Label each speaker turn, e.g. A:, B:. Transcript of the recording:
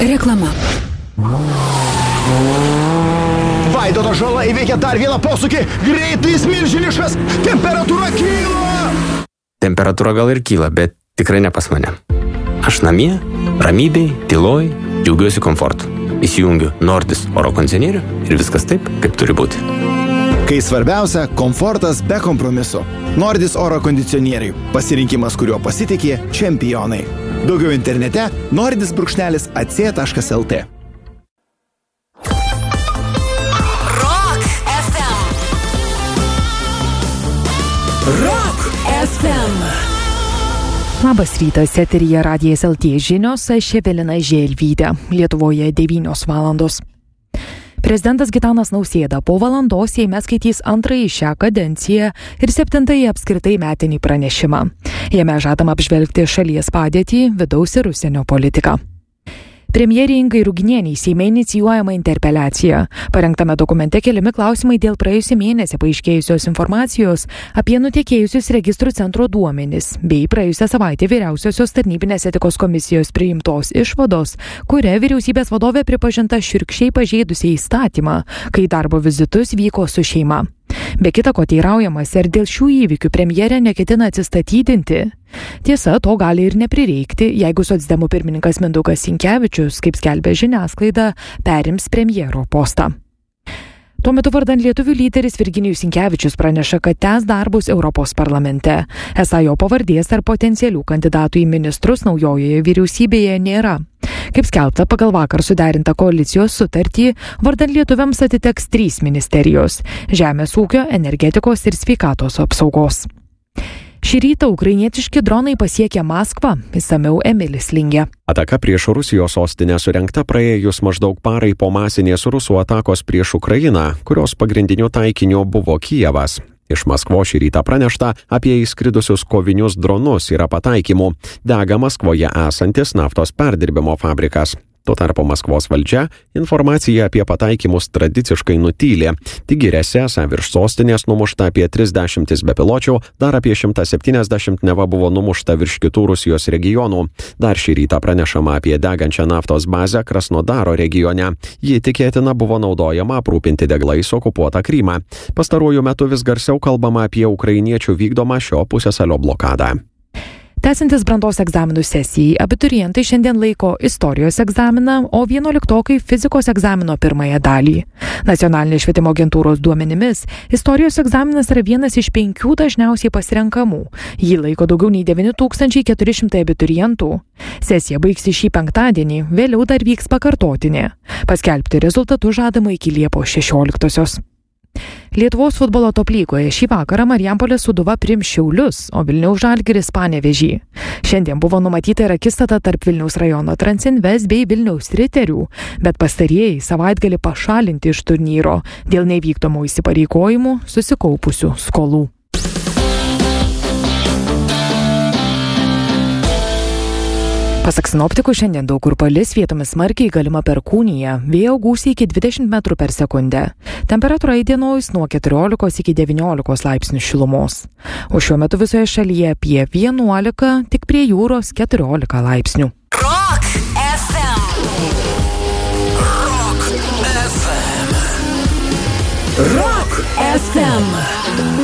A: Reklama.
B: Vaidoto Žala įveikia dar vieną posūkį. Greitai jis milžiniškas. Temperatūra kyla.
C: Temperatūra gal ir kyla, bet tikrai ne pas mane. Aš namie, ramybėj, tyloj, džiaugiuosi komfortu. Įsijungiu Nordis oro kondicionierių ir viskas taip, kaip turi būti.
B: Kai svarbiausia, komfortas be kompromiso. Nordis oro kondicionieriai. Pasirinkimas, kuriuo pasitikė čempionai. Daugiau internete nordis.ac.lt.
A: Rock FM. Rock FM.
D: Labas rytas, eteryje Radijas LT žinios, aš Evelina Želvytė. Lietuvoje 9 valandos. Prezidentas Gitanas Nausėda po valandos Seime skaitys antrąjį šią kadenciją ir 7-ąjį apskritai metinį pranešimą. Jame žadama apžvelgti šalies padėtį, vidaus ir užsienio politiką. Premjerei Ingai Ruginienei Seime inicijuojama interpeliacija. Parengtame dokumente keliami klausimai dėl praėjusį mėnesį paaiškėjusios informacijos apie nutekėjusius registrų centro duomenis, bei praėjusią savaitę vyriausiosios tarnybinės etikos komisijos priimtos išvados, kuria vyriausybės vadovė pripažinta šiurkščiai pažeidusiai įstatymą, kai darbo vizitus vyko su šeima. Be kita ko teiraujamas, ar dėl šių įvykių premjerė neketina atsistatydinti. Tiesa, to gali ir neprireikti, jeigu socdemų pirmininkas Mindaugas Sinkevičius, kaip skelbia žiniasklaida, perims premjero postą. Tuo metu vardan lietuvių lyderis Virginijus Sinkevičius praneša, kad tęs darbus Europos parlamente. Esą jo pavardės ar potencialių kandidatų į ministrus naujojoje vyriausybėje nėra. Kaip skelbta, pagal vakar suderintą koalicijos sutartį, vardan lietuviams atiteks 3 ministerijos – žemės ūkio, energetikos ir sveikatos apsaugos. Šį rytą ukrainietiški dronai pasiekė Maskvą, išsamiau Emilis Lingė.
E: Ataka prieš Rusijos sostinę surengta praėjus maždaug parai po masinės rusų atakos prieš Ukrainą, kurios pagrindiniu taikiniu buvo Kijevas. Iš Maskvos šį rytą pranešta apie įskridusius kovinius dronus yra pataikymų. Dega Maskvoje esantis naftos perdirbimo fabrikas. Tuo tarpu Maskvos valdžia informaciją apie pataikymus tradiciškai nutylė. Tik giriasi, esą virš sostinės numušta apie 30 bepiločių, dar apie 170 neva buvo numušta virš kitų Rusijos regionų. Dar šį rytą pranešama apie degančią naftos bazę Krasnodaro regione. Ji tikėtina buvo naudojama aprūpinti deglais okupuotą Krymą. Pastaruoju metu vis garsiau kalbama apie ukrainiečių vykdomą šio pusiasalio blokadą.
D: Tęsiantis brandos egzaminų sesijai, abiturientai šiandien laiko istorijos egzaminą, o 11-okai fizikos egzamino pirmąją dalį. Nacionalinės švietimo agentūros duomenimis, istorijos egzaminas yra vienas iš 5 dažniausiai pasirenkamų. Jį laiko daugiau nei 9400 abiturientų. Sesija baigsis šį penktadienį, vėliau dar vyks pakartotinė. Paskelbti rezultatus žadama iki Liepos 16-osios. Lietuvos futbolo top lygoje šį vakarą Marijampolės Sūduva priims Šiaulius, o Vilniaus Žalgiris Panevėžį. Šiandien buvo numatyta ir akistata tarp Vilniaus rajono Transinvest bei Vilniaus Riterių, bet pastarieji savaitgalį pašalinti iš turnyro dėl nevykdomų įsipareigojimų susikaupusių skolų. Pasak sinoptikų, šiandien daug kur palis, vietomis smarkiai galima perkūnija, vėjo gūsiai iki 20 metrų per sekundę. Temperatūra įdienojus nuo 14 iki 19 laipsnių šilumos. O šiuo metu visoje šalyje apie 11, tik prie jūros 14 laipsnių.
A: Rock FM.
B: Rock FM.
A: Rock FM.